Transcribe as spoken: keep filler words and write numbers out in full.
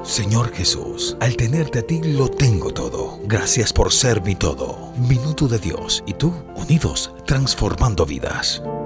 Señor Jesús, al tenerte a ti lo tengo todo. Gracias por ser mi todo. Minuto de Dios y tú, unidos, transformando vidas.